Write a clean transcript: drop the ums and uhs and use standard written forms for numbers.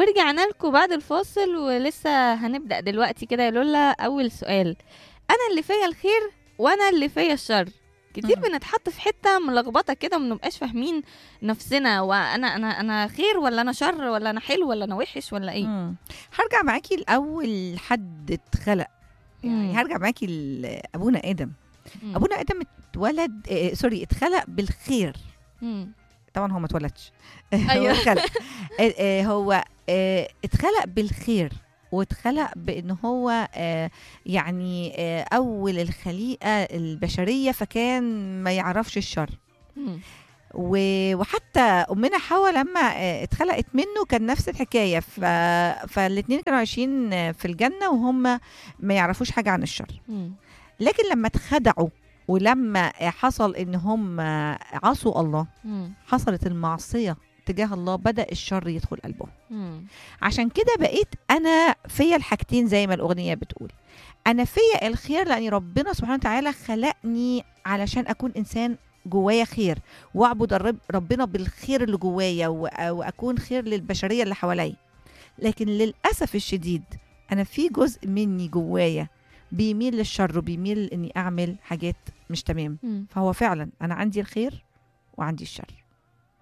ورجعنا لكم بعد الفاصل، ولسه هنبدأ دلوقتي كده يا لولا. أول سؤال: أنا اللي فيا الخير وأنا اللي فيا الشر؟ كتير مم. بنتحط في حتة ملخبطة كده ومنبقاش فاهمين نفسنا، وأنا خير ولا أنا شر، ولا أنا حلو ولا أنا وحش ولا إيه؟ هرجع معاكي لأول حد اتخلق. يعني مم. هرجع معاكي لأبونا آدم. مم. أبونا آدم اتولد اتخلق بالخير. مم. طبعا هو ما اتولدش هو أيوه. اتخلق. هو اتخلق بالخير، واتخلق بان هو يعني اول الخليقه البشريه، فكان ما يعرفش الشر. مم. وحتى امنا حواء لما اتخلقت منه كان نفس الحكايه. فالاثنين كانوا عايشين في الجنه وهم ما يعرفوش حاجه عن الشر. مم. لكن لما اتخدعوا ولما حصل ان هم عصوا الله، مم. حصلت المعصيه تجاه الله، بدأ الشر يدخل قلبهم. مم. عشان كده بقيت انا فيا الحاجتين زي ما الاغنيه بتقول. انا فيا الخير لان ربنا سبحانه وتعالى خلقني علشان اكون انسان جوايا خير، واعبد ربنا بالخير اللي جوايا، واكون خير للبشريه اللي حواليا. لكن للاسف الشديد انا في جزء مني جوايا بيميل للشر، وبيميل اني اعمل حاجات مش تمام. مم. فهو فعلا انا عندي الخير وعندي الشر.